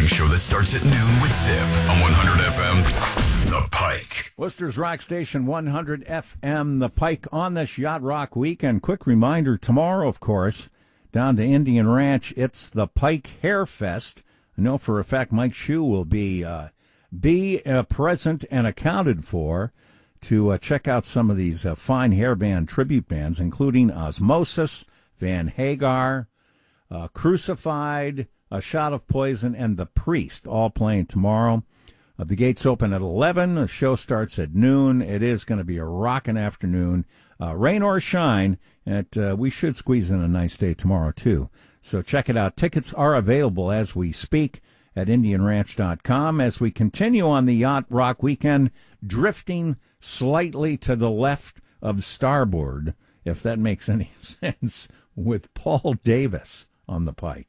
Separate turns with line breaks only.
morning show that starts at noon with Zip on 100 FM, The Pike.
Worcester's Rock Station 100 FM, The Pike on this Yacht Rock weekend. Quick reminder, tomorrow, of course, down to Indian Ranch, it's the Pike Hair Fest. I know for a fact Mike Shue will be present and accounted for to check out some of these fine hair band tribute bands, including Osmosis, Van Hagar, Crucified, A Shot of Poison, and The Priest, all playing tomorrow. The gates open at 11. The show starts at noon. It is going to be a rocking afternoon. Rain or shine, we should squeeze in a nice day tomorrow, too. So check it out. Tickets are available as we speak at IndianRanch.com. As we continue on the Yacht Rock weekend, drifting slightly to the left of starboard, if that makes any sense, with Paul Davis on the Pike.